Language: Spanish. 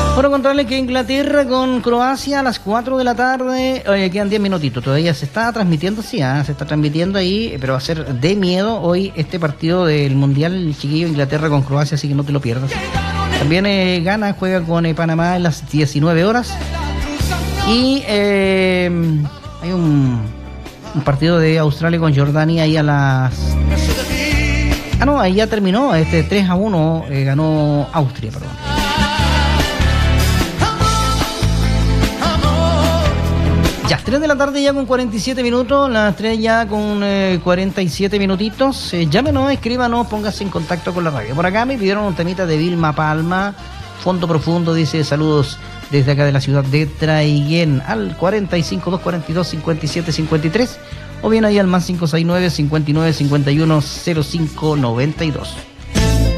Bueno, contarles que Inglaterra con Croacia a las 4 de la tarde, quedan 10 minutitos, todavía se está transmitiendo, sí, se está transmitiendo ahí, pero va a ser de miedo hoy este partido del Mundial, chiquillo, Inglaterra con Croacia, así que no te lo pierdas. También Ghana juega con Panamá en las 19 horas y hay un partido de Australia con Jordania ahí a las... Ah, no, ahí ya terminó, 3-1 ganó Austria, perdón. Ya, 3 de la tarde ya con 47 minutos, las 3 ya con 47 minutitos. Llámenos, escríbanos, póngase en contacto con la radio. Por acá me pidieron un temita de Vilma Palma, Fondo Profundo, dice saludos desde acá de la ciudad de Traiguén, al 45 242 57 53, o bien ahí al más 569 59 51 05 92.